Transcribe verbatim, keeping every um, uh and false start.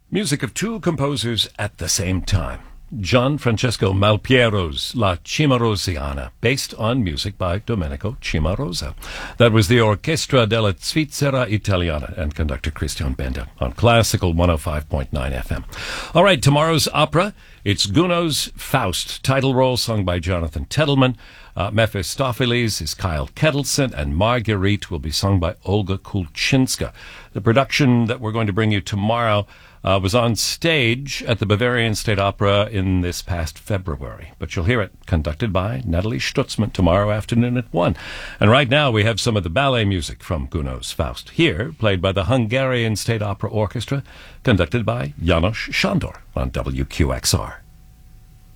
Music of two composers at the same time. Gian Francesco Malpiero's La Cimarosiana, based on music by Domenico Cimarosa. That was the Orchestra della Svizzera Italiana and conductor Christian Benda on Classical one oh five point nine F M. All right, tomorrow's opera, it's Gounod's Faust, title role sung by Jonathan Tettleman. Uh, Mephistopheles is Kyle Kettleson, and Marguerite will be sung by Olga Kulczynska. The production that we're going to bring you tomorrow Uh, was on stage at the Bavarian State Opera in this past February. But you'll hear it conducted by Natalie Stutzman tomorrow afternoon at one. And right now we have some of the ballet music from Gounod's Faust, here played by the Hungarian State Opera Orchestra, conducted by János Sándor on W Q X R.